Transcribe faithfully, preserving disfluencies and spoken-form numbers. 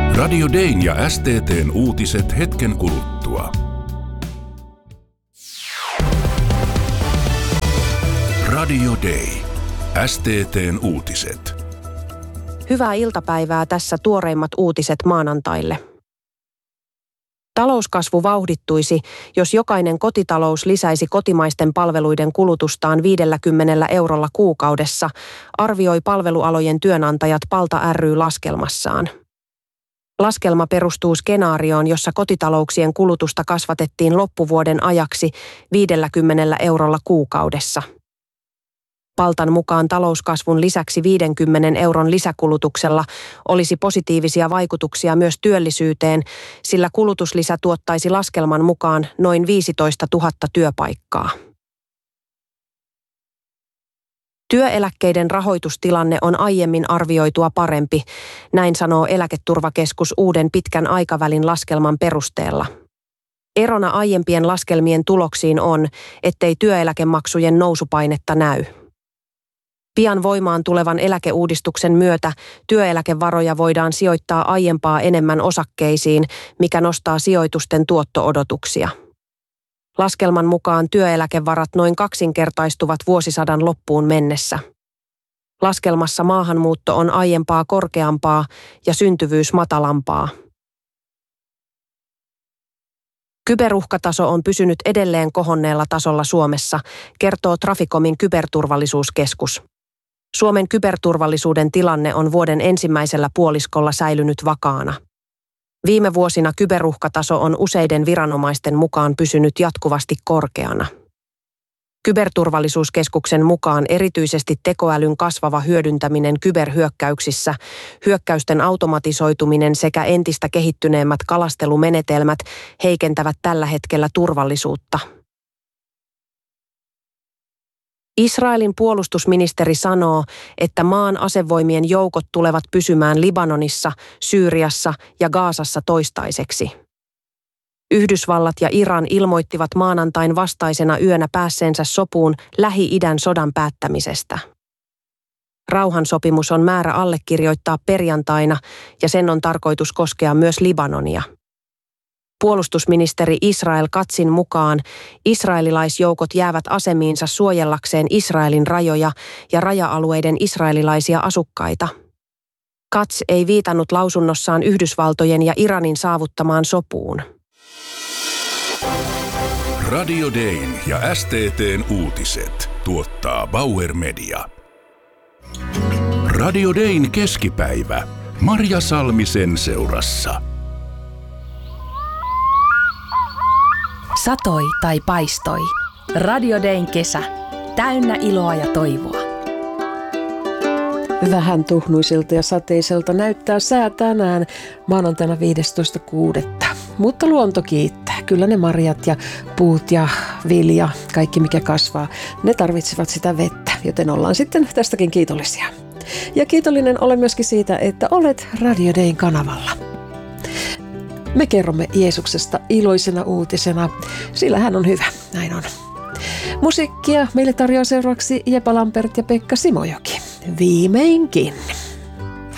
Radio Dayn ja S T T:n uutiset hetken kuluttua. Radio Day. S T T:n uutiset. Hyvää iltapäivää, tässä tuoreimmat uutiset maanantaille. Talouskasvu vauhdittuisi, jos jokainen kotitalous lisäisi kotimaisten palveluiden kulutustaan viidelläkymmenellä eurolla kuukaudessa, arvioi palvelualojen työnantajat Palta ry laskelmassaan. Laskelma perustuu skenaarioon, jossa kotitalouksien kulutusta kasvatettiin loppuvuoden ajaksi viidelläkymmenellä eurolla kuukaudessa. Paltan mukaan talouskasvun lisäksi viidenkymmenen euron lisäkulutuksella olisi positiivisia vaikutuksia myös työllisyyteen, sillä kulutuslisä tuottaisi laskelman mukaan noin viisitoistatuhatta työpaikkaa. Työeläkkeiden rahoitustilanne on aiemmin arvioitua parempi, näin sanoo Eläketurvakeskus uuden pitkän aikavälin laskelman perusteella. Erona aiempien laskelmien tuloksiin on, ettei työeläkemaksujen nousupainetta näy. Pian voimaan tulevan eläkeuudistuksen myötä työeläkevaroja voidaan sijoittaa aiempaa enemmän osakkeisiin, mikä nostaa sijoitusten tuotto-odotuksia. Laskelman mukaan työeläkevarat noin kaksinkertaistuvat vuosisadan loppuun mennessä. Laskelmassa maahanmuutto on aiempaa korkeampaa ja syntyvyys matalampaa. Kyberuhkataso on pysynyt edelleen kohonneella tasolla Suomessa, kertoo Traficomin kyberturvallisuuskeskus. Suomen kyberturvallisuuden tilanne on vuoden ensimmäisellä puoliskolla säilynyt vakaana. Viime vuosina kyberuhkataso on useiden viranomaisten mukaan pysynyt jatkuvasti korkeana. Kyberturvallisuuskeskuksen mukaan erityisesti tekoälyn kasvava hyödyntäminen kyberhyökkäyksissä, hyökkäysten automatisoituminen sekä entistä kehittyneemmät kalastelumenetelmät heikentävät tällä hetkellä turvallisuutta. Israelin puolustusministeri sanoo, että maan asevoimien joukot tulevat pysymään Libanonissa, Syyriassa ja Gazassa toistaiseksi. Yhdysvallat ja Iran ilmoittivat maanantain vastaisena yönä päässeensä sopuun Lähi-idän sodan päättämisestä. Rauhansopimus on määrä allekirjoittaa perjantaina ja sen on tarkoitus koskea myös Libanonia. Puolustusministeri Israel Katzin mukaan israelilaisjoukot jäävät asemiinsa suojellakseen Israelin rajoja ja raja-alueiden israelilaisia asukkaita. Katz ei viitannut lausunnossaan Yhdysvaltojen ja Iranin saavuttamaan sopuun. Radio Dayn ja S T T:n uutiset tuottaa Bauer Media. Radio Dayn keskipäivä Marja Salmisen seurassa. Satoi tai paistoi. Radio Dayn kesä. Täynnä iloa ja toivoa. Vähän tuhnuiselta ja sateiselta näyttää sää tänään maanantaina viidestoista kuudetta. Mutta luonto kiittää. Kyllä ne marjat ja puut ja vilja, kaikki mikä kasvaa, ne tarvitsevat sitä vettä, joten ollaan sitten tästäkin kiitollisia. Ja kiitollinen olen myöskin siitä, että olet Radio Dayn kanavalla. Me kerromme Jeesuksesta iloisena uutisena, sillä hän on hyvä, näin on. Musiikkia meille tarjoaa seuraavaksi Jepa Lampert ja Pekka Simojoki. Viimeinkin.